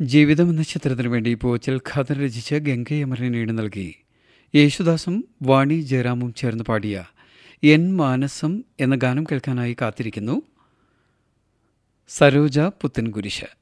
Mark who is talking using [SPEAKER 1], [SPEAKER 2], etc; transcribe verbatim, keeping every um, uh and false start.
[SPEAKER 1] ജീവിതം എന്ന ചിത്രത്തിനു വേണ്ടി പോച്ചൽ ഖാദർ രചിച്ച് ഗംഗയമരൻ ഈട് നൽകി യേശുദാസും വാണി ജയറാമും ചേർന്ന് പാടിയ എൻ മാനസം എന്ന ഗാനം കേൾക്കാനായി കാത്തിരിക്കുന്നു സരോജ പുത്തൻകുരിശ്.